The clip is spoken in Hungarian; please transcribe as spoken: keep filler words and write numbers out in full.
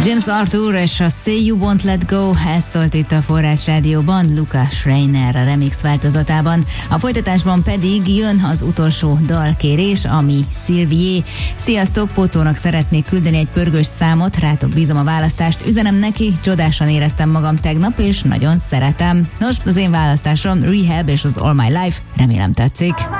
James Arthur és a Say You Won't Let Go, ez szólt itt a Forrás Rádióban, Luca Schreiner a remix változatában. A folytatásban pedig jön az utolsó dalkérés, ami Szilvié. Sziasztok, Pocónak szeretnék küldeni egy pörgős számot, rátok bízom a választást, üzenem neki, csodásan éreztem magam tegnap, és nagyon szeretem. Nos, az én választásom Rehab és az All My Life, remélem tetszik.